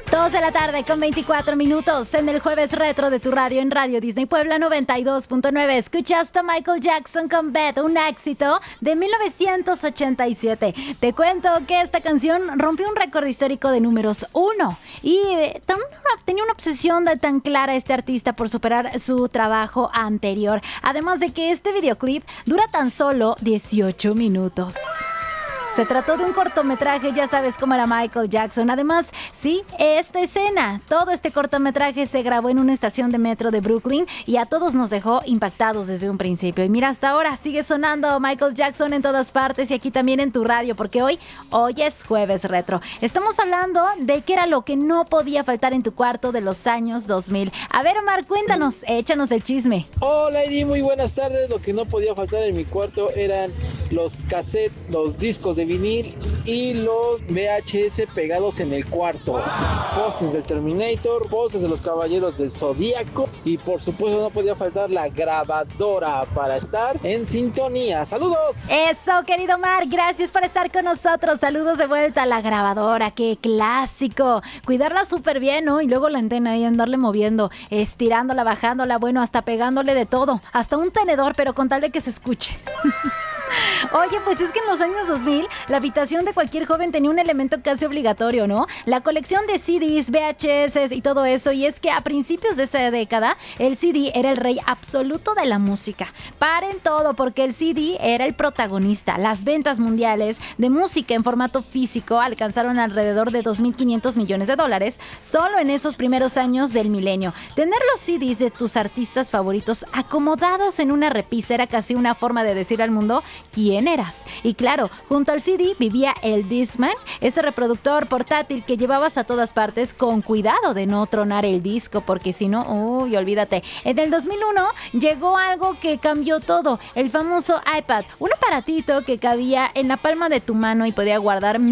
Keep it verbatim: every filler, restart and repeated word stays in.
dos de la tarde con veinticuatro minutos en el jueves retro de tu radio en Radio Disney Puebla noventa y dos punto nueve. Escuchaste a Michael Jackson con Beth, un éxito de mil novecientos ochenta y siete. Te cuento que esta canción rompió un récord histórico de números uno y eh, tenía una obsesión de tan clara este artista por superar su trabajo anterior. Además de que este videoclip dura tan solo dieciocho minutos. Se trató de un cortometraje, ya sabes cómo era Michael Jackson. Además, sí, esta escena, todo este cortometraje se grabó en una estación de metro de Brooklyn y a todos nos dejó impactados desde un principio. Y mira, hasta ahora sigue sonando Michael Jackson en todas partes y aquí también en tu radio, porque hoy, hoy es jueves retro. Estamos hablando de qué era lo que no podía faltar en tu cuarto de los años dos mil. A ver, Omar, cuéntanos, échanos el chisme. Hola, Eddie, muy buenas tardes. Lo que no podía faltar en mi cuarto eran los cassettes, los discos de vinil y los V H S pegados en el cuarto. Pósters del Terminator, pósters de los Caballeros del Zodíaco y por supuesto no podía faltar la grabadora para estar en sintonía. ¡Saludos! Eso, querido Omar, gracias por estar con nosotros. Saludos de vuelta a la grabadora, qué clásico. Cuidarla súper bien, ¿no? Y luego la antena ahí andarle moviendo, estirándola, bajándola, bueno, hasta pegándole de todo, hasta un tenedor, pero con tal de que se escuche. Oye, pues es que en los años dos mil la habitación de cualquier joven tenía un elemento casi obligatorio, ¿no? La colección de C Ds, V H S y todo eso. Y es que a principios de esa década el C D era el rey absoluto de la música. Paren todo, porque el C D era el protagonista. Las ventas mundiales de música en formato físico alcanzaron alrededor de dos mil quinientos millones de dólares solo en esos primeros años del milenio. Tener los C Ds de tus artistas favoritos acomodados en una repisa era casi una forma de decir al mundo quién eras. Y claro, junto al C D vivía el Discman, ese reproductor portátil que llevabas a todas partes con cuidado de no tronar el disco, porque si no, uy, olvídate. En el dos mil uno llegó algo que cambió todo, el famoso iPad, un aparatito que cabía en la palma de tu mano y podía guardar